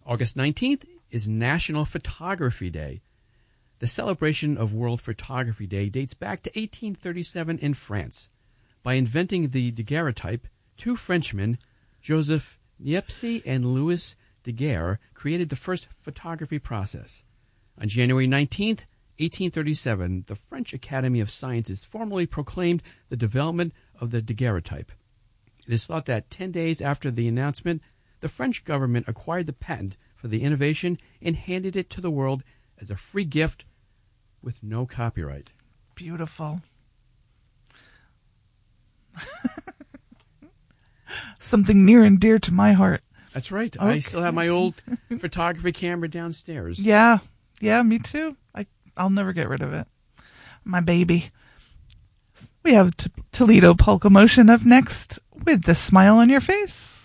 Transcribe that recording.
August 19th is National Photography Day. The celebration of World Photography Day dates back to 1837 in France. By inventing the daguerreotype, two Frenchmen, Joseph Niepce and Louis Daguerre, created the first photography process. On January 19th, 1837, the French Academy of Sciences formally proclaimed the development of the daguerreotype. It is thought that 10 days after the announcement, the French government acquired the patent for the innovation and handed it to the world as a free gift with no copyright. Beautiful. Something near and dear to my heart. That's right. Okay. I still have my old photography camera downstairs. Yeah, me too. I'll never get rid of it. My baby. We have Toledo Polka Motion up next with the smile on your face.